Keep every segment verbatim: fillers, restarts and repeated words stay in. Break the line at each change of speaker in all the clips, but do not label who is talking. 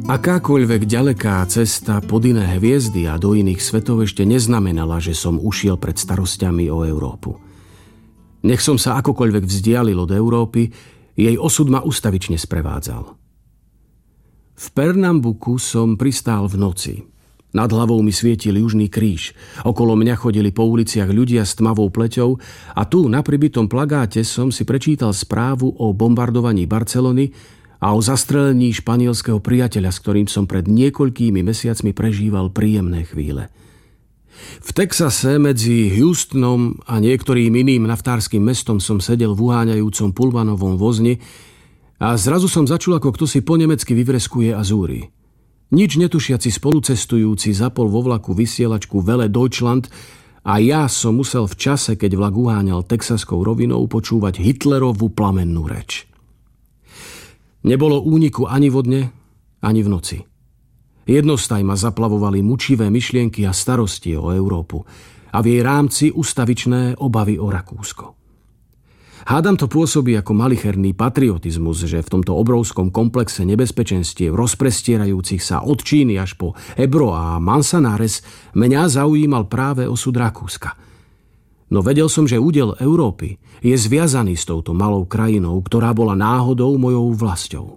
Akákoľvek ďaleká cesta pod iné hviezdy a do iných svetov ešte neznamenala, že som ušiel pred starosťami o Európu. Nech som sa akokoľvek vzdialil od Európy, jej osud ma ustavične sprevádzal. V Pernambuku som pristál v noci. Nad hlavou mi svietil južný kríž. Okolo mňa chodili po uliciach ľudia s tmavou pleťou a tu na pribitom plagáte som si prečítal správu o bombardovaní Barcelony a o zastrelení španielského priateľa, s ktorým som pred niekoľkými mesiacmi prežíval príjemné chvíle. V Texase medzi Houstonom a niektorým iným naftárskym mestom som sedel v uháňajúcom pulvanovom vozni a zrazu som začul, ako kto si po nemecky vyvreskuje Azúri. Nič netušiaci spolucestujúci zapol vo vlaku vysielačku Welle Deutschland a ja som musel v čase, keď vlak uháňal texaskou rovinou, počúvať Hitlerovú plamennú reč. Nebolo úniku ani vo dne, ani v noci. Jednostaj ma zaplavovali mučivé myšlienky a starosti o Európu a v jej rámci ustavičné obavy o Rakúsko. Hádam to pôsobí ako malicherný patriotizmus, že v tomto obrovskom komplexe nebezpečenstiev rozprestierajúcich sa od Číny až po Ebro a Manzanares mňa zaujímal práve osud Rakúska. No vedel som, že údel Európy je zviazaný s touto malou krajinou, ktorá bola náhodou mojou vlastou.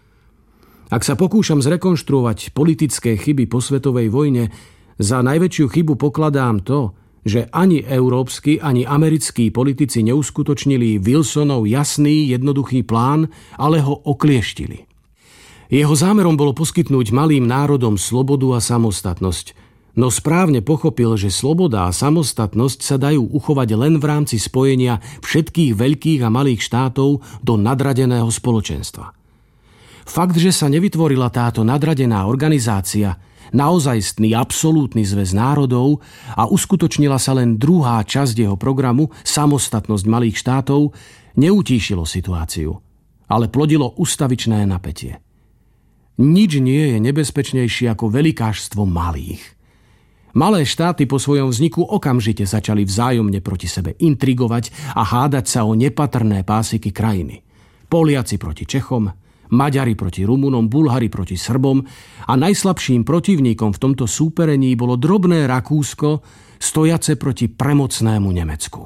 Ak sa pokúšam zrekonštruovať politické chyby po svetovej vojne, za najväčšiu chybu pokladám to, že ani európski, ani americkí politici neuskutočnili Wilsonov jasný, jednoduchý plán, ale ho oklieštili. Jeho zámerom bolo poskytnúť malým národom slobodu a samostatnosť, no správne pochopil, že sloboda a samostatnosť sa dajú uchovať len v rámci spojenia všetkých veľkých a malých štátov do nadradeného spoločenstva. Fakt, že sa nevytvorila táto nadradená organizácia, naozajstný absolútny zväz národov a uskutočnila sa len druhá časť jeho programu, samostatnosť malých štátov, neutíšilo situáciu, ale plodilo ustavičné napätie. Nič nie je nebezpečnejšie ako velikášstvo malých. Malé štáty po svojom vzniku okamžite začali vzájomne proti sebe intrigovať a hádať sa o nepatrné pásiky krajiny. Poliaci proti Čechom, Maďari proti Rumunom, Bulhari proti Srbom a najslabším protivníkom v tomto súperení bolo drobné Rakúsko, stojace proti premocnému Nemecku.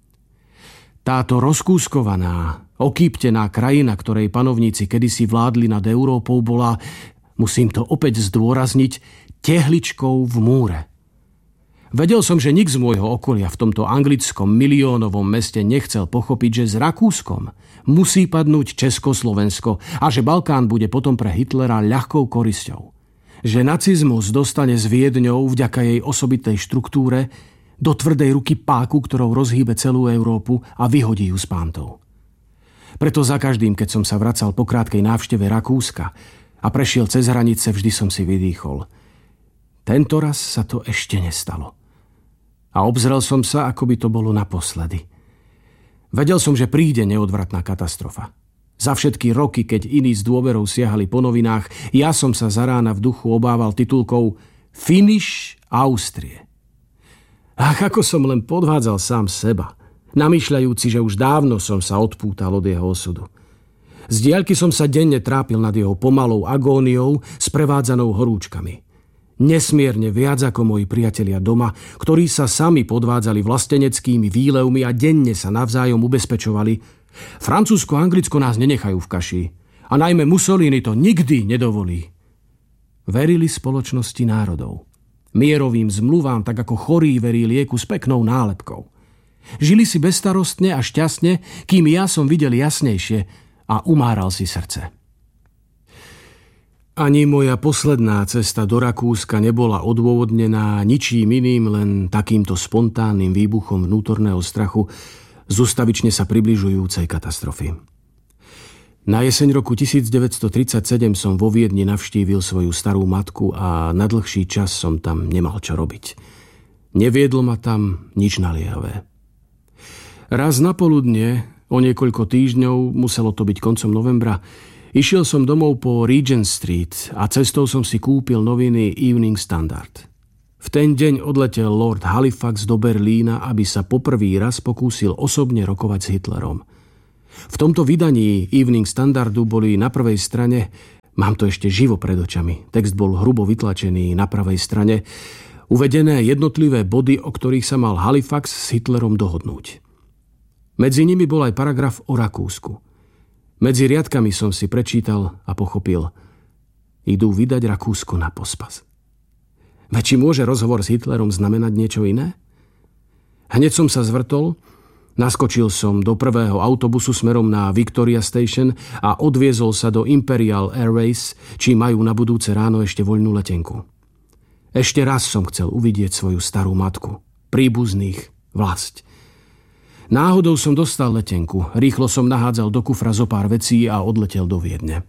Táto rozkúskovaná, okýptená krajina, ktorej panovníci kedysi vládli nad Európou, bola, musím to opäť zdôrazniť, tehličkou v múre. Vedel som, že nik z môjho okolia v tomto anglickom miliónovom meste nechcel pochopiť, že s Rakúskom musí padnúť Československo a že Balkán bude potom pre Hitlera ľahkou korisťou. Že nacizmus dostane s Viedňou vďaka jej osobitej štruktúre do tvrdej ruky páku, ktorou rozhýbe celú Európu a vyhodí ju z pántov. Preto za každým, keď som sa vracal po krátkej návšteve Rakúska a prešiel cez hranice, vždy som si vydýchol. Tento raz sa to ešte nestalo. A obzrel som sa, ako by to bolo naposledy. Vedel som, že príde neodvratná katastrofa. Za všetky roky, keď iní s dôverou siahali po novinách, ja som sa za rána v duchu obával titulkou Finish Austrie. Ach, ako som len podvádzal sám seba, namýšľajúci, že už dávno som sa odpútal od jeho osudu. Z diaľky som sa denne trápil nad jeho pomalou agóniou, sprevádzanou horúčkami. Nesmierne viac ako moji priatelia doma, ktorí sa sami podvádzali vlasteneckými výlevmi a denne sa navzájom ubezpečovali: Francúzsko a Anglicko nás nenechajú v kaši a najmä Mussolini to nikdy nedovolí. Verili spoločnosti národov, mierovým zmluvám, tak ako chorý verí lieku s peknou nálepkou. Žili si bezstarostne a šťastne, kým ja som videl jasnejšie a umáral si srdce. Ani moja posledná cesta do Rakúska nebola odôvodnená ničím iným, len takýmto spontánnym výbuchom vnútorného strachu z ustavične sa približujúcej katastrofy. Na jeseň roku devätnásťtridsaťsedem som vo Viedni navštívil svoju starú matku a na dlhší čas som tam nemal čo robiť. Neviedlo ma tam nič naliehavé. Raz na poludne, o niekoľko týždňov, muselo to byť koncom novembra, išiel som domov po Regent Street a cestou som si kúpil noviny Evening Standard. V ten deň odletel Lord Halifax do Berlína, aby sa poprvý raz pokúsil osobne rokovať s Hitlerom. V tomto vydaní Evening Standardu boli na prvej strane Mám to ešte živo pred očami. Text bol hrubo vytlačený na pravej strane. Uvedené jednotlivé body, o ktorých sa mal Halifax s Hitlerom dohodnúť. Medzi nimi bol aj paragraf o Rakúsku. Medzi riadkami som si prečítal a pochopil. Idú vydať Rakúsko na pospas. Veď či môže rozhovor s Hitlerom znamenať niečo iné? Hneď som sa zvrtol, naskočil som do prvého autobusu smerom na Victoria Station a odviezol sa do Imperial Airways, či majú na budúce ráno ešte voľnú letenku. Ešte raz som chcel uvidieť svoju starú matku, príbuzných, vlast. Náhodou som dostal letenku, rýchlo som nahádzal do kufra zo pár vecí a odletel do Viedne.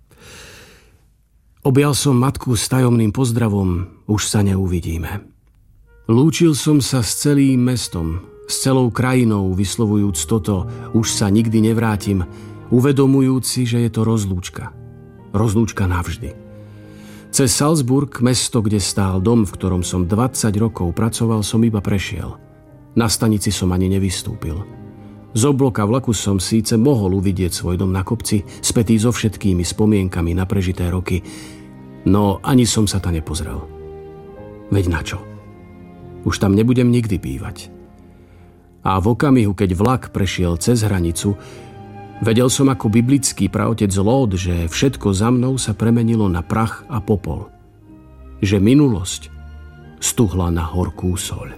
Objal som matku s tajomným pozdravom, už sa neuvidíme. Lúčil som sa s celým mestom, s celou krajinou, vyslovujúc toto, už sa nikdy nevrátim, uvedomujúci, že je to rozlúčka. Rozlúčka navždy. Cez Salzburg, mesto, kde stál dom, v ktorom som dvadsať rokov pracoval, som iba prešiel. Na stanici som ani nevystúpil. Z obloka vlaku som síce mohol uvidieť svoj dom na kopci, spätý so všetkými spomienkami na prežité roky, no ani som sa tam nepozrel. Veď na čo? Už tam nebudem nikdy bývať. A v okamihu, keď vlak prešiel cez hranicu, vedel som ako biblický praotec Lót, že všetko za mnou sa premenilo na prach a popol. Že minulosť stuhla na horkú soľ.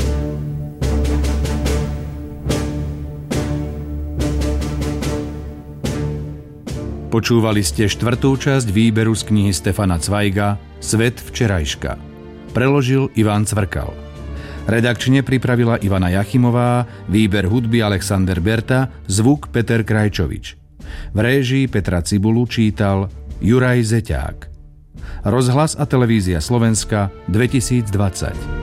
Počúvali ste štvrtú časť výberu z knihy Stefana Cvajga Svet včerajška. Preložil Ivan Cvrkal. Redakčne pripravila Ivana Jachimová, výber hudby Alexander Berta, zvuk Peter Krajčovič. V réžii Petra Cibulu čítal Juraj Zeťák. Rozhlas a televízia Slovenska dvetisícdvadsať.